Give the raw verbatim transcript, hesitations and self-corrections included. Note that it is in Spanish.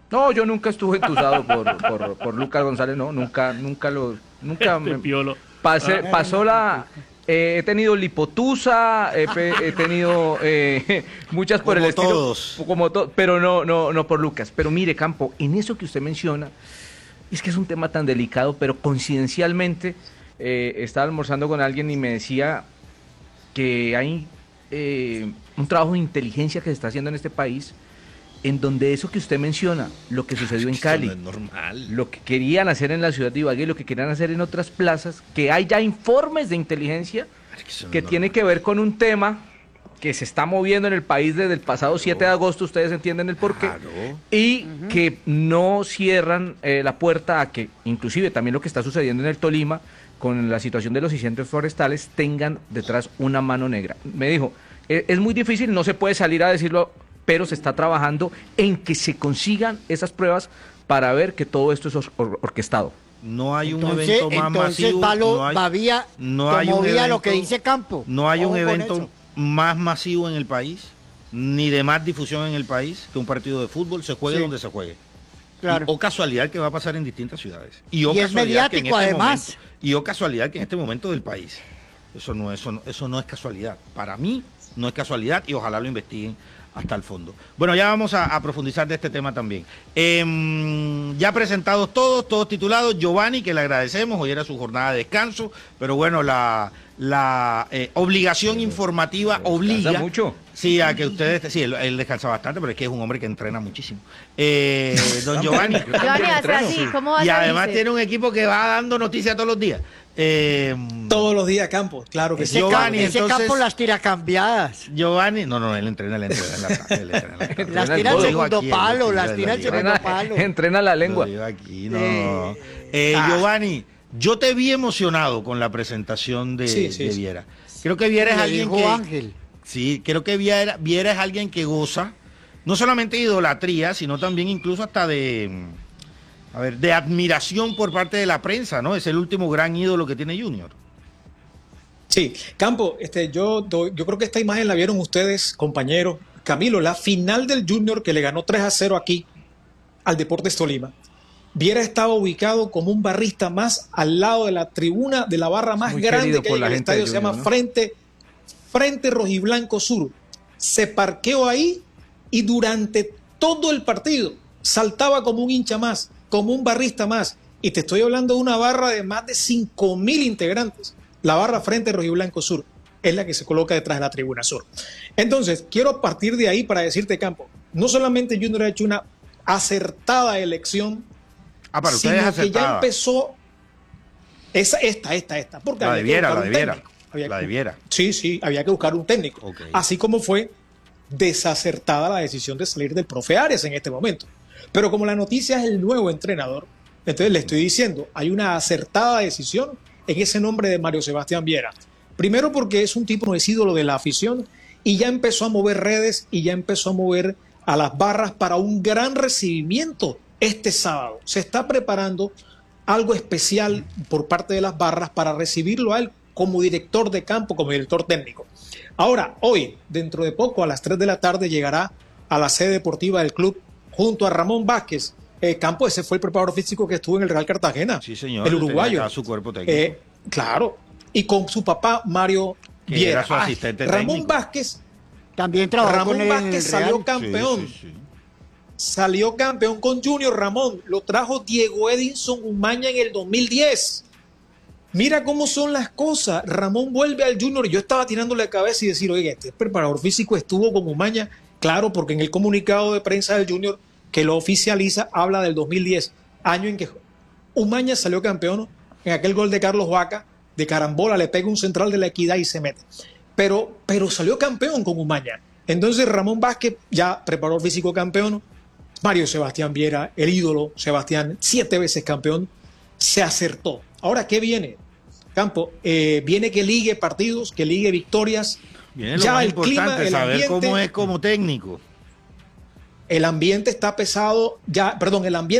No, yo nunca estuve entusado por, por, por Lucas González, no, nunca, nunca lo, nunca Este me piolo. pasé, pasó la, eh, he tenido lipotusa, he, pe- he tenido eh, muchas por el Como estilo, todos. como to- pero no, no, no por Lucas. Pero mire, Campo, en eso que usted menciona, es que es un tema tan delicado, pero coincidencialmente eh, estaba almorzando con alguien y me decía que hay eh, un trabajo de inteligencia que se está haciendo en este país, en donde eso que usted menciona, lo que sucedió en Esto no Cali, es normal. lo que querían hacer en la ciudad de Ibagué, lo que querían hacer en otras plazas, que hay ya informes de inteligencia Eso no que es tiene normal. que ver con un tema que se está moviendo en el país desde el pasado siete de agosto, ustedes entienden el porqué, Claro. y que no cierran eh, la puerta a que, inclusive también lo que está sucediendo en el Tolima, con la situación de los incendios forestales, tengan detrás una mano negra. Me dijo, "E- es muy difícil, no se puede salir a decirlo, pero se está trabajando en que se consigan esas pruebas para ver que todo esto es or- or- orquestado". No hay un Entonces, evento más entonces masivo. Palo no hay, Babía no hay un promovía lo evento- que dice Campo. No hay un Ojo con evento eso. más masivo en el país, ni de más difusión en el país que un partido de fútbol, se juegue Sí. donde se juegue. Claro. Y, o casualidad que va a pasar en distintas ciudades. Y, o Y es casualidad que en mediático, este además. momento- y o casualidad que en este momento del país. Eso no, eso, no, eso no es casualidad. Para mí no es casualidad y ojalá lo investiguen hasta el fondo. Bueno, ya vamos a, a profundizar de este tema también. Em, ya presentados todos, todos titulados. Giovanni, que le agradecemos, hoy era su jornada de descanso, pero bueno, la, la eh, obligación informativa obliga... ¿Descansa mucho? Sí, a que ustedes, sí, él, él descansa bastante, pero es que es un hombre que entrena muchísimo. Eh, don Giovanni. Giovanni hace así, ¿cómo vas Y a además decir? tiene un equipo que va dando noticias todos los días. Eh, Todos los días, Campos, claro que Ese, sí. Giovanni, campo, ese entonces- campo las tira cambiadas. Giovanni, no, no, él entrena, él entrena en la tarde, él entrena en la tarde. Las el tira al todo. segundo Aquí, palo, él las lo tira al digo. segundo Entrena, palo. entrena la lengua. Lo digo aquí, no. Eh, Eh, ah. Giovanni, yo te vi emocionado con la presentación de, Sí, sí, de sí. Viera. Creo que Viera es Le alguien dijo que... Ángel. Sí, creo que Viera, Viera es alguien que goza, no solamente de idolatría, sino también incluso hasta de, a ver, de admiración por parte de la prensa, ¿no? Es el último gran ídolo que tiene Junior. Sí, Campo, este, yo, do- yo creo que esta imagen la vieron ustedes, compañeros. Camilo, la final del Junior que le ganó tres a cero aquí al Deportes Tolima. Viera estaba ubicado como un barrista más al lado de la tribuna de la barra más Muy grande querido que por hay en la el gente estadio, de se llama Junior, ¿no? Frente, Frente Rojiblanco Sur. Se parqueó ahí y durante todo el partido saltaba como un hincha más, como un barrista más. Y te estoy hablando de una barra de más de cinco mil integrantes. La barra Frente Rojiblanco Sur es la que se coloca detrás de la tribuna sur. Entonces, quiero partir de ahí para decirte, Campo, no solamente Junior ha hecho una acertada elección, Ah, para sino ustedes es que ya acertada. empezó esa, esta, esta, esta. Porque La había de que Viera, buscar la de un Viera. técnico. Había La que- de Viera. Sí, sí, había que buscar un técnico. Ok. Así como fue desacertada la decisión de salir del profe Arias en este momento. Pero como la noticia es el nuevo entrenador, entonces le estoy diciendo, hay una acertada decisión en ese nombre de Mario Sebastián Viera. Primero porque es un tipo, es ídolo de la afición y ya empezó a mover redes y ya empezó a mover a las barras para un gran recibimiento este sábado. Se está preparando algo especial por parte de las barras para recibirlo a él como director de campo, como director técnico. Ahora, hoy, dentro de poco, a las tres de la tarde, llegará a la sede deportiva del club junto a Ramón Vázquez. Eh, Campo, ese fue el preparador físico que estuvo en el Real Cartagena. Sí, señor. El tenía uruguayo. acá su cuerpo técnico. Eh, claro. Y con su papá, Mario Que Viera. era su asistente Ramón técnico. Vázquez, También trabajó Ramón con él en el Vázquez Real. salió campeón. Sí, sí, sí. Salió campeón con Junior. Ramón lo trajo Diego Edinson Umaña en el dos mil diez. Mira cómo son las cosas. Ramón vuelve al Junior. Yo estaba tirándole la cabeza y decir, oye, este preparador físico estuvo con Umaña. Claro, porque en el comunicado de prensa del Junior que lo oficializa habla del dos mil diez, año en que Umaña salió campeón en aquel gol de Carlos Vaca, de carambola, le pega un central de la Equidad y se mete. Pero, pero salió campeón con Umaña. Entonces Ramón Vázquez, ya preparador físico campeón, Mario Sebastián Viera, el ídolo Sebastián, siete veces campeón, se acertó. Ahora, ¿qué viene? Campo, eh, viene que ligue partidos, que ligue victorias. Viene lo Ya más el clima, importante, el saber ambiente, cómo es como técnico. el ambiente está pesado, ya, perdón, el ambiente